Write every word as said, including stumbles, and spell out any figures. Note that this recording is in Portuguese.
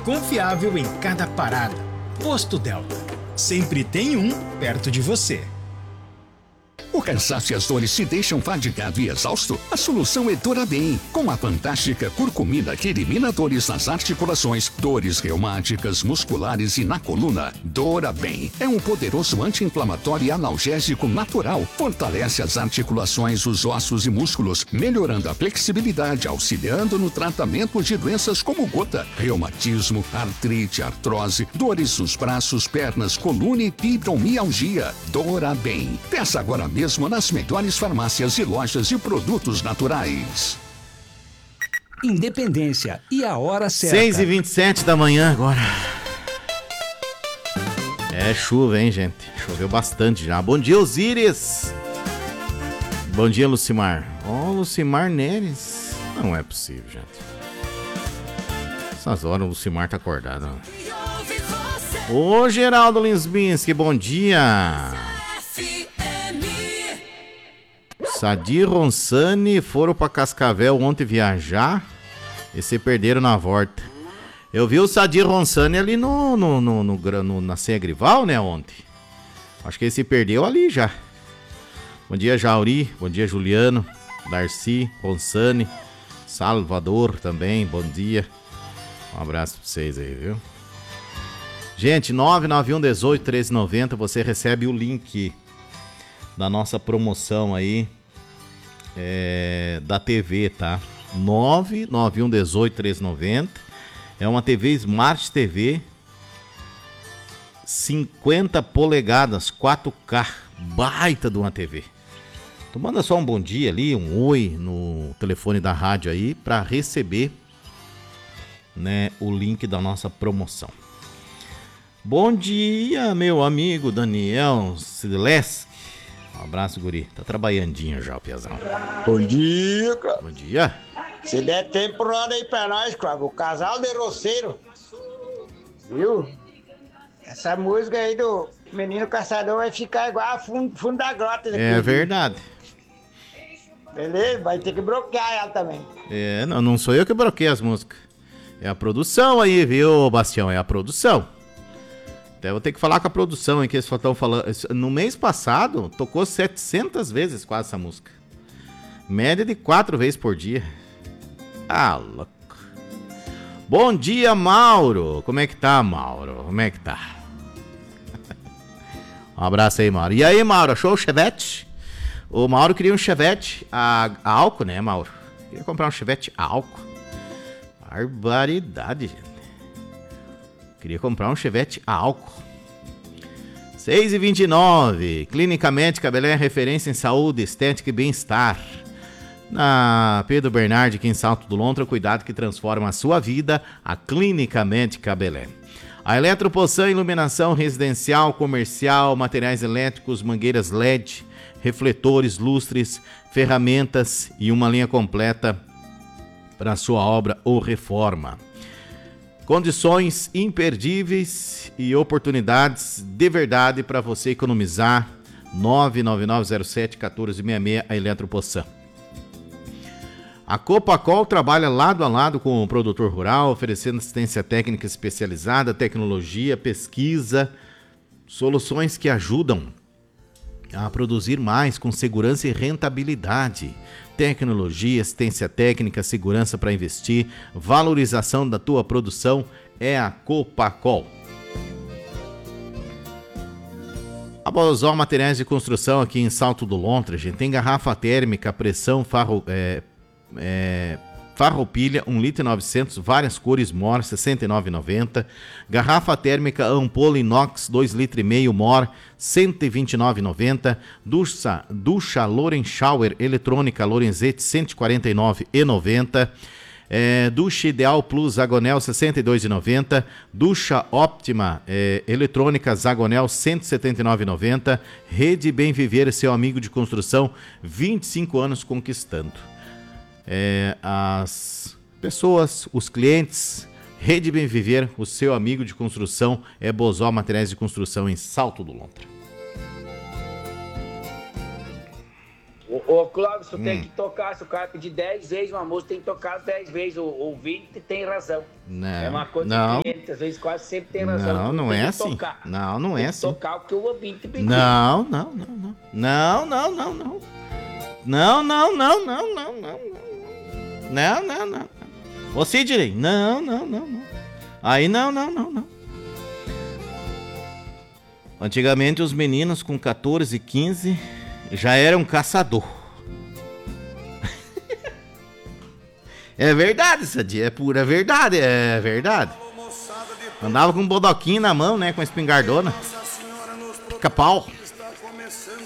confiável em cada parada. Posto Delta. Sempre tem um perto de você. O cansaço e as dores te deixam fadigado e exausto? A solução é Dorabem. Com a fantástica curcumina que elimina dores nas articulações, dores reumáticas, musculares e na coluna. Dorabem é um poderoso anti-inflamatório e analgésico natural. Fortalece as articulações, os ossos e músculos, melhorando a flexibilidade, auxiliando no tratamento de doenças como gota, reumatismo, artrite, artrose, dores nos braços, pernas, coluna e fibromialgia. Dorabem. Peça agora mesmo nas melhores farmácias e lojas de produtos naturais. Independência e a hora certa. seis e vinte e sete da manhã agora. É chuva, hein, gente? Choveu bastante já. Bom dia, Osíris. Bom dia, Lucimar. Ó, oh, Lucimar Neres. Não é possível, gente. Essas horas o Lucimar tá acordado. Ô, Geraldo Linsbinski, bom dia. Sadir Ronsani foram pra Cascavel ontem viajar e se perderam na volta. Eu vi o Sadir Ronsani ali no, no, no, no, no na Senha Grival, né, ontem. Acho que ele se perdeu ali já. Bom dia, Jauri. Bom dia, Juliano, Darcy, Ronsani, Salvador também. Bom dia. Um abraço pra vocês aí, viu? Gente, nove nove um um oito, treze noventa, você recebe o link da nossa promoção aí. É, da T V, tá? nove nove um um oito, treze noventa. É uma T V Smart T V cinquenta polegadas, quatro K. Baita de uma T V. Tu manda só um bom dia ali, um oi no telefone da rádio aí pra receber, né, o link da nossa promoção. Bom dia, meu amigo Daniel Sileski. Um abraço, guri. Tá trabalhandinho já, o Piazão. Bom dia, cara. Bom dia. Se der tempo, roda aí pra nós, Cláudio. O casal de roceiro. Viu? Essa música aí do Menino Caçador vai ficar igual a fundo, fundo da grota. É verdade. Beleza? Vai ter que bloquear ela também. É, não, não sou eu que bloqueio as músicas. É a produção aí, viu, Bastião? É a produção. Até vou ter que falar com a produção aí, que eles estão falando. No mês passado, tocou setecentas vezes quase essa música. Média de quatro vezes por dia. Ah, louco. Bom dia, Mauro. Como é que tá, Mauro? Como é que tá? Um abraço aí, Mauro. E aí, Mauro, achou o Chevette? O Mauro queria um Chevette a, a álcool, né, Mauro? Queria comprar um Chevette a álcool. Barbaridade, gente. Queria comprar um Chevette a álcool. seis e vinte e nove. Clínica Médica Belém, referência em saúde, estética e bem-estar. Na Pedro Bernardi, aqui em Salto do Lontra, cuidado que transforma a sua vida. A Clínica Médica Belém. A Eletropoçã, iluminação residencial, comercial, materiais elétricos, mangueiras L E D, refletores, lustres, ferramentas e uma linha completa para sua obra ou reforma. Condições imperdíveis e oportunidades de verdade para você economizar. nove nove nove zero sete um quatro seis seis, a Eletropoçã. A Copacol trabalha lado a lado com o produtor rural, oferecendo assistência técnica especializada, tecnologia, pesquisa, soluções que ajudam a produzir mais com segurança e rentabilidade. Tecnologia, assistência técnica, segurança para investir, valorização da tua produção é a Copacol. A Bozó Materiais de Construção aqui em Salto do Lontra, gente, tem garrafa térmica, pressão, farro, é, é, farroupilha, um litro e novecentos, várias cores, Mor, sessenta e nove reais e noventa centavos. Garrafa térmica, ampola inox, dois litros e meio, Mor, cento e vinte e nove reais e noventa centavos. Ducha, ducha Loren Shower eletrônica Lorenzetti, cento e quarenta e nove reais e noventa centavos. É, ducha Ideal Plus Zagonel, sessenta e dois reais e noventa centavos. Ducha Óptima é, eletrônica Zagonel, cento e setenta e nove reais e noventa centavos. Rede Bem Viver, seu amigo de construção, vinte e cinco anos conquistando. É, as pessoas, os clientes, Rede Bem Viver, o seu amigo de construção, é Bozó Materiais de Construção em Salto do Lontra. Ô, Ô, Clóvis, tu Hum. tem que tocar. Se o cara pedir dez vezes uma música, tem que tocar as dez vezes. O ouvinte tem razão. Não, É uma coisa não. que cliente, às vezes quase sempre tem razão. Não, Tu não tem é que assim. tocar. Não, não Tem é que assim. tocar o que o ouvinte pediu. Não, não, não, não. Não, não, não, não. Não, não, não, não, não, não. Não, não, não. Ô, Sidney, não, não, não, não. Aí não, não, não, não. Antigamente os meninos com catorze, quinze já eram caçador. É verdade, Sadia, é pura verdade, é verdade. Andava com um bodoquinho na mão, né, com a espingardona. Pica-pau.